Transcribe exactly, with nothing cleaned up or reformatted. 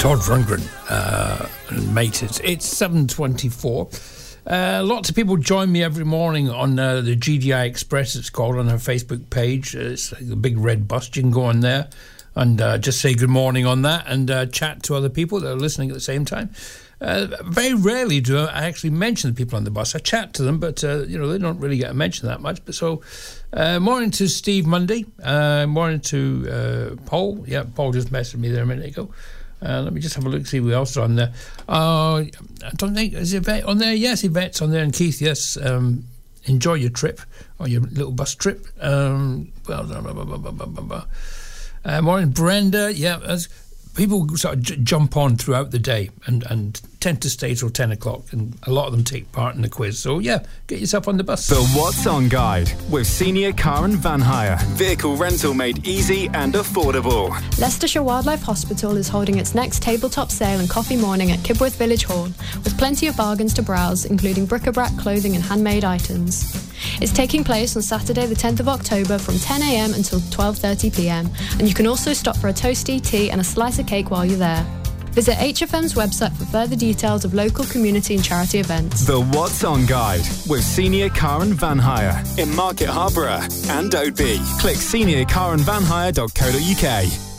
Todd Rundgren, uh, and mate, it's, it's seven twenty-four. Uh, lots of people join me every morning on uh, the G D I Express, it's called, on our Facebook page. It's like a big red bus. You can go on there and uh, just say good morning on that and uh, chat to other people that are listening at the same time. Uh, very rarely do I actually mention the people on the bus. I chat to them, but uh, you know, they don't really get mentioned that much. But so, uh, morning to Steve Mundy, uh, morning to uh, Paul. Yeah, Paul just messaged me there a minute ago. Uh, let me just have a look, see who else is on there. Uh, I don't think, is Yvette on there? Yes, Yvette's on there. And Keith, yes. Um, enjoy your trip, or your little bus trip. Um, well done. Blah, blah, blah, blah, blah, blah. Uh, morning, Brenda. Yeah, as people sort of j- jump on throughout the day and, and tend to stay till ten o'clock, and a lot of them take part in the quiz. So, yeah, get yourself on the bus. The What's On Guide with Senior Car and Van Hire. Vehicle rental made easy and affordable. Leicestershire Wildlife Hospital is holding its next tabletop sale and coffee morning at Kibworth Village Hall, with plenty of bargains to browse, including bric-a-brac, clothing and handmade items. It's taking place on Saturday the tenth of October from ten a.m. until twelve thirty p.m, and you can also stop for a toasty, tea and a slice of cake while you're there. Visit H F M's website for further details of local community and charity events. The What's On Guide with Senior Car and Van Hire in Market Harborough and Oadby. Click senior car and van hire dot co dot uk.